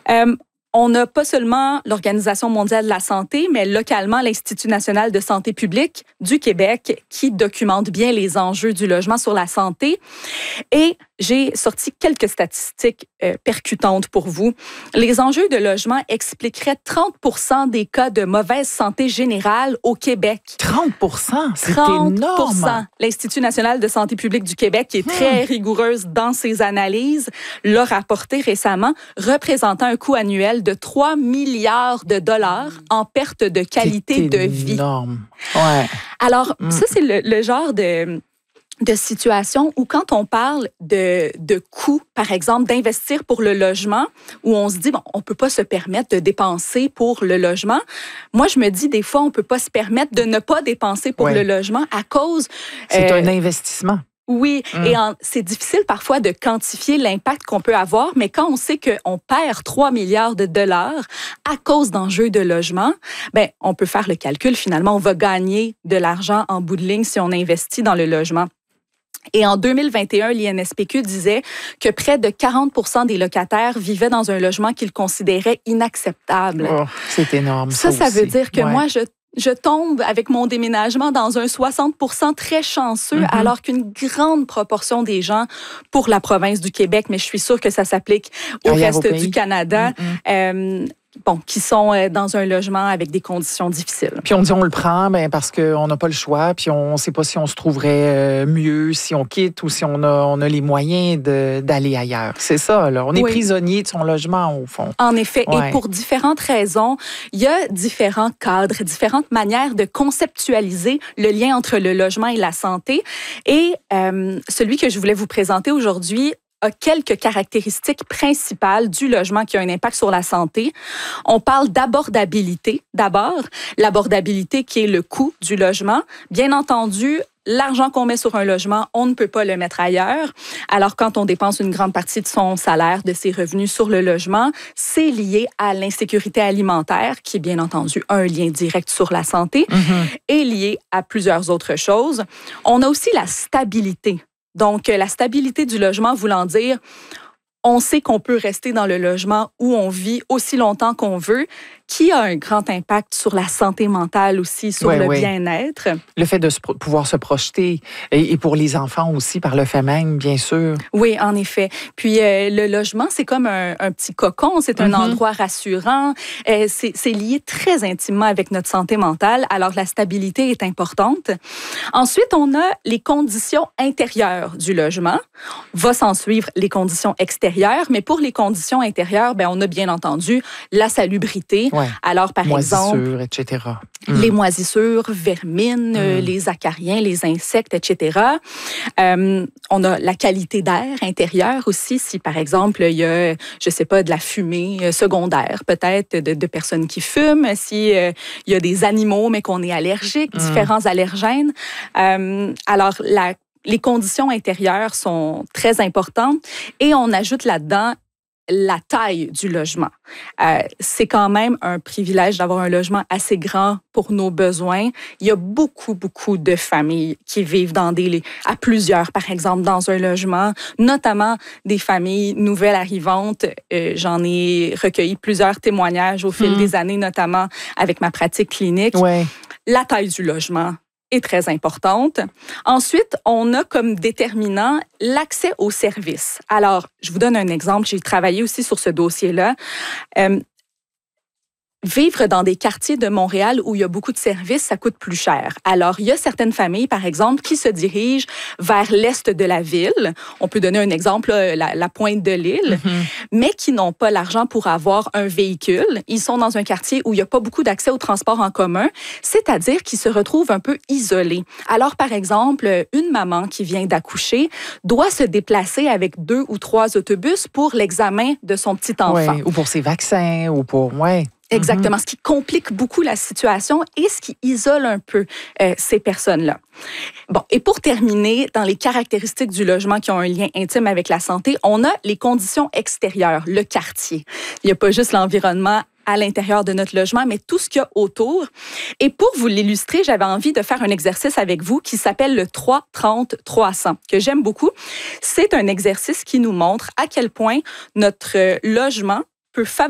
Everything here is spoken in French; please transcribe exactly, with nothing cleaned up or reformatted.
Euh, On n'a pas seulement l'Organisation mondiale de la santé, mais localement l'Institut national de santé publique du Québec qui documente bien les enjeux du logement sur la santé. Et j'ai sorti quelques statistiques euh, percutantes pour vous. Les enjeux de logement expliqueraient trente pour cent des cas de mauvaise santé générale au Québec. trente pour cent, c'est trente pour cent. énorme. L'Institut national de santé publique du Québec, qui est très rigoureuse dans ses analyses, l'a rapporté récemment, représentant un coût annuel de trois milliards de dollars en perte de qualité de vie. C'est énorme. Ouais. Alors, Mm. ça, c'est le, le genre de... de situation où quand on parle de, de coûts, par exemple, d'investir pour le logement, où on se dit, bon, on ne peut pas se permettre de dépenser pour le logement. Moi, je me dis, des fois, on ne peut pas se permettre de ne pas dépenser pour Ouais. le logement à cause... C'est euh, un investissement. Oui, Mm. et en, c'est difficile parfois de quantifier l'impact qu'on peut avoir, mais quand on sait qu'on perd trois milliards de dollars à cause d'enjeux de logement, ben, on peut faire le calcul. Finalement, on va gagner de l'argent en bout de ligne si on investit dans le logement. Et en deux mille vingt et un, l'I N S P Q disait que près de quarante pour cent des locataires vivaient dans un logement qu'ils considéraient inacceptable. Oh, c'est énorme. Ça, Ça, ça veut aussi. dire que Ouais. moi, je Je tombe avec mon déménagement dans un soixante pour cent très chanceux, Mm-hmm. alors qu'une grande proportion des gens pour la province du Québec, mais je suis sûre que ça s'applique au Ailleurs reste au pays. du Canada, Mm-hmm. euh, bon, qui sont euh, dans un logement avec des conditions difficiles. Puis on dit on le prend ben, parce qu'on n'a pas le choix, puis on ne sait pas si on se trouverait euh, mieux, si on quitte ou si on a, on a les moyens de, d'aller ailleurs. C'est ça, là. On est Oui. prisonnier de son logement, au fond. En effet, Ouais. et pour différentes raisons, il y a différents cadres, différentes manières de conceptualiser le lien entre le logement et la santé. Et euh, celui que je voulais vous présenter aujourd'hui a quelques caractéristiques principales du logement qui a un impact sur la santé. On parle d'abordabilité d'abord, l'abordabilité qui est le coût du logement. Bien entendu, l'argent qu'on met sur un logement, on ne peut pas le mettre ailleurs. Alors, quand on dépense une grande partie de son salaire, de ses revenus sur le logement, c'est lié à l'insécurité alimentaire, qui est bien entendu un lien direct sur la santé, Mm-hmm. et lié à plusieurs autres choses. On a aussi la stabilité. Donc, la stabilité du logement voulant dire, on sait qu'on peut rester dans le logement où on vit aussi longtemps qu'on veut, qui a un grand impact sur la santé mentale aussi, sur Ouais, le ouais. bien-être. Le fait de se pro- pouvoir se projeter, et, et pour les enfants aussi, par le fait même, bien sûr. Oui, en effet. Puis euh, le logement, c'est comme un, un petit cocon, c'est un Mm-hmm. endroit rassurant. Euh, c'est, c'est lié très intimement avec notre santé mentale, alors la stabilité est importante. Ensuite, on a les conditions intérieures du logement. Va s'en suivre les conditions extérieures, mais pour les conditions intérieures, ben, on a bien entendu la salubrité. Ouais. Alors, par exemple, Moisissures, et cetera. Mm. les moisissures, vermines, euh, les acariens, les insectes, et cetera. Euh, on a la qualité d'air intérieur aussi. Si, par exemple, il y a, je sais pas, de la fumée euh, secondaire, peut-être, de, de personnes qui fument. Si euh, il y a des animaux, mais qu'on est allergique, différents allergènes. Euh, alors, la, les conditions intérieures sont très importantes. Et on ajoute là-dedans la taille du logement. Euh, c'est quand même un privilège d'avoir un logement assez grand pour nos besoins. Il y a beaucoup, beaucoup de familles qui vivent dans des, à plusieurs, par exemple, dans un logement, notamment des familles nouvelles arrivantes. Euh, j'en ai recueilli plusieurs témoignages au fil Mm. des années, notamment avec ma pratique clinique. Ouais. La taille du logement est très importante. Ensuite, on a comme déterminant l'accès aux services. Alors, je vous donne un exemple. J'ai travaillé aussi sur ce dossier-là. Euh, Vivre dans des quartiers de Montréal où il y a beaucoup de services, ça coûte plus cher. Alors, il y a certaines familles, par exemple, qui se dirigent vers l'est de la ville. On peut donner un exemple, là, la, la pointe de l'île, Mm-hmm. mais qui n'ont pas l'argent pour avoir un véhicule. Ils sont dans un quartier où il n'y a pas beaucoup d'accès au transport en commun, c'est-à-dire qu'ils se retrouvent un peu isolés. Alors, par exemple, une maman qui vient d'accoucher doit se déplacer avec deux ou trois autobus pour l'examen de son petit enfant. Ouais. Ou pour ses vaccins, ou pour... Ouais. Exactement, ce qui complique beaucoup la situation et ce qui isole un peu euh, ces personnes-là. Bon, et pour terminer, dans les caractéristiques du logement qui ont un lien intime avec la santé, on a les conditions extérieures, le quartier. Il n'y a pas juste l'environnement à l'intérieur de notre logement, mais tout ce qu'il y a autour. Et pour vous l'illustrer, j'avais envie de faire un exercice avec vous qui s'appelle le trois trente trois cents, que j'aime beaucoup. C'est un exercice qui nous montre à quel point notre logement peut favoriser